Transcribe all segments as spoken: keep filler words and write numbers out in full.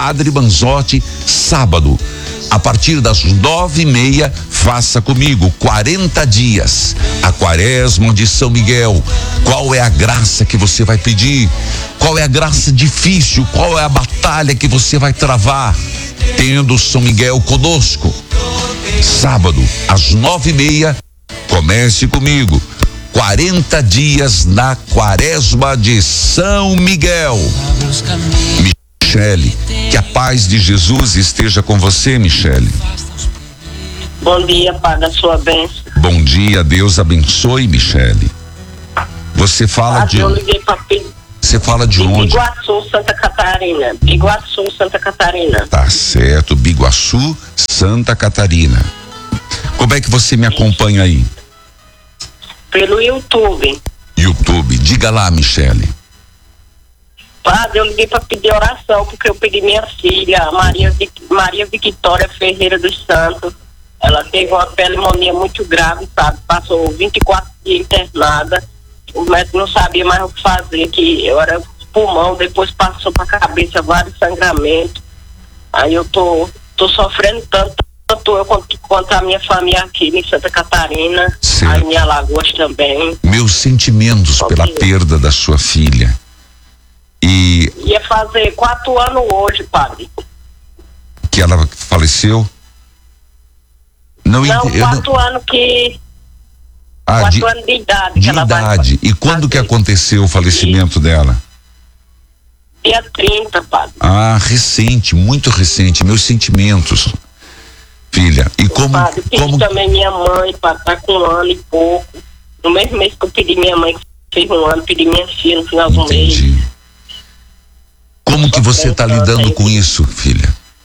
Padre Manzotti, sábado, a partir das nove e meia, faça comigo quarenta dias, a quaresma de São Miguel. Qual é a graça que você vai pedir? Qual é a graça difícil? Qual é a batalha que você vai travar? Tendo São Miguel conosco. Sábado, às nove e meia, comece comigo. quarenta dias na quaresma de São Miguel. Michele, que a paz de Jesus esteja com você, Michele. Bom dia, Padre, a sua bênção. Bom dia, Deus abençoe, Michele. Você fala Padre, de... eu liguei pra pedir. Você fala de onde? Biguaçu, Santa Catarina. Biguaçu, Santa Catarina. Tá certo, Biguaçu, Santa Catarina. Como é que você me acompanha aí? Pelo YouTube. YouTube, diga lá, Michele. Padre, eu liguei para pedir oração, porque eu pedi minha filha, Maria, Maria Victória Ferreira dos Santos. Ela teve uma pneumonia muito grave, sabe? Passou vinte e quatro dias internada. O médico não sabia mais o que fazer, que eu era pulmão, depois passou para a cabeça vários sangramentos. Aí eu tô, tô sofrendo tanto, tanto eu quanto, quanto a minha família aqui em Santa Catarina, certo. Aí em Alagoas também. Meus sentimentos Só pela que... perda da sua filha. E... Ia fazer quatro anos hoje, padre. Que ela faleceu? Não, Não, ent... quatro não... anos que... Ah, quatro de, anos de idade. de que ela idade. Vai e quando fazer. que aconteceu o falecimento e... dela? Dia trinta, padre. Ah, recente, muito recente. Meus sentimentos, filha. E como... Padre, pedi como... também minha mãe, padre, tá com um ano e pouco. No mesmo mês que eu pedi minha mãe, que fez um ano, pedi minha filha no final do mês. Entendi. Como que você está lidando aí. com isso, filha?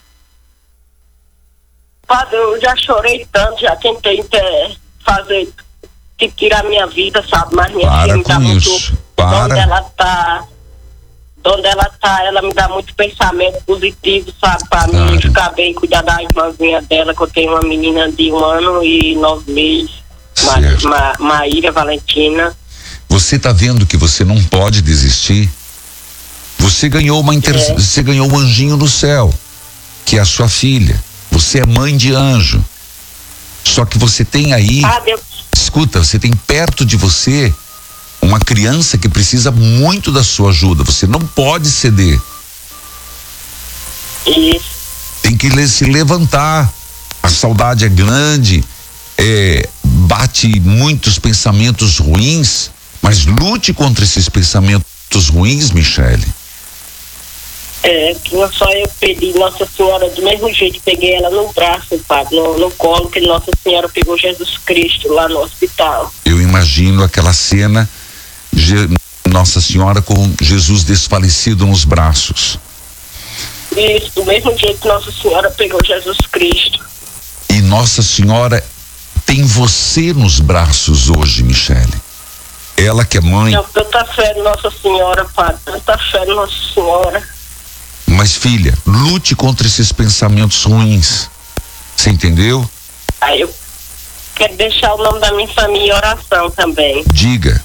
Padre, eu já chorei tanto, já tentei ter, fazer, tipo, tirar minha vida, sabe? Mas minha Para filha me com dá isso. muito... Para. Onde ela tá... Onde ela tá, ela me dá muito pensamento positivo, sabe? Pra Claro. mim ficar bem, cuidar da irmãzinha dela, que eu tenho uma menina de um ano e nove meses. Ma Certo. Ma Maíra Valentina. Você está vendo que você não pode desistir? Você ganhou uma inter... É. Você ganhou um anjinho no céu, que é a sua filha. Você é mãe de anjo. Só que você tem aí, Ah, Deus. escuta, você tem perto de você uma criança que precisa muito da sua ajuda. Você não pode ceder. Isso. Tem que le- se levantar. A saudade é grande, é, bate muitos pensamentos ruins, mas lute contra esses pensamentos ruins, Michele. É, que não só eu pedi Nossa Senhora, do mesmo jeito, peguei ela no braço, padre, no, no colo, que Nossa Senhora pegou Jesus Cristo lá no hospital. Eu imagino aquela cena, Je- Nossa Senhora com Jesus desfalecido nos braços. Isso, do mesmo jeito que Nossa Senhora pegou Jesus Cristo. E Nossa Senhora tem você nos braços hoje, Michele. Ela que é mãe. Eu tanta fé em Nossa Senhora, padre, tanta fé em Nossa Senhora. Mas, filha, lute contra esses pensamentos ruins. Você entendeu? Aí eu quero deixar o nome da minha família em oração também. Diga.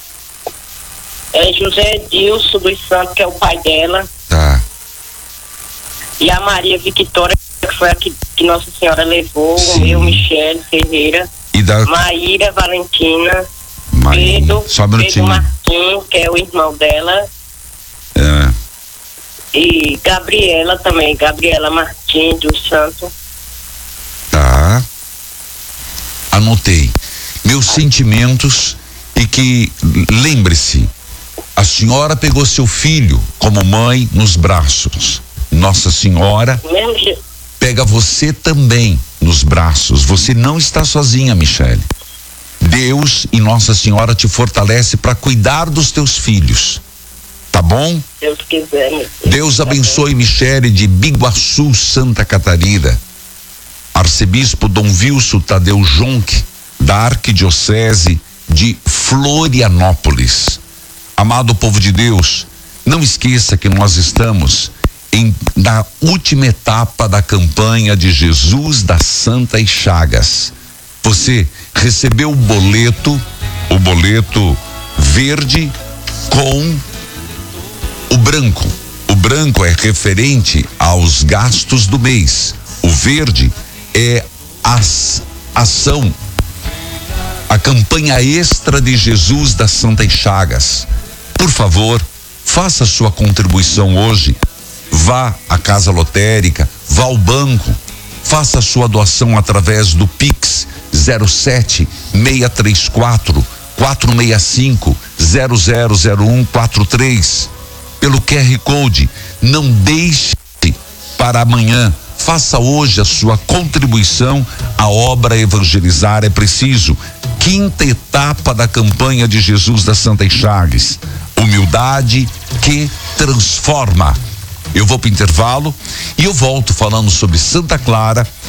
É José Edilson dos Santos, que é o pai dela. Tá. E a Maria Victória, que foi a que, que Nossa Senhora levou. Sim. O meu, Michele Ferreira. E da Maíra Valentina. Maria. Pedro, Só um Pedro minutinho. Martins, que é o irmão dela. É. E Gabriela também, Gabriela Martins dos Santos. Tá. Anotei. Meus sentimentos e que, lembre-se, a senhora pegou seu filho como mãe nos braços. Nossa Senhora Mesmo jeito. pega você também nos braços. Você não está sozinha, Michele. Deus e Nossa Senhora te fortalece para cuidar dos teus filhos. Tá bom? Deus quiser. Meu Deus, Deus abençoe Michele de Biguaçu, Santa Catarina. Arcebispo Dom Wilson Tadeu Jonque, da Arquidiocese de Florianópolis. Amado povo de Deus, não esqueça que nós estamos em, na última etapa da campanha de Jesus das Santas Chagas. Você recebeu o boleto, o boleto verde com o branco. O branco é referente aos gastos do mês. O verde é a ação, a campanha extra de Jesus das Santas Chagas. Por favor, faça sua contribuição hoje. Vá à casa lotérica, vá ao banco, faça sua doação através do Pix zero sete seis três quatro quatro seis cinco zero zero zero um quatro três. Pelo Q R Code. Não deixe para amanhã. Faça hoje a sua contribuição à obra Evangelizar é Preciso. Quinta etapa da campanha de Jesus das Santas Chagas. Humildade que transforma. Eu vou para o intervalo e eu volto falando sobre Santa Clara,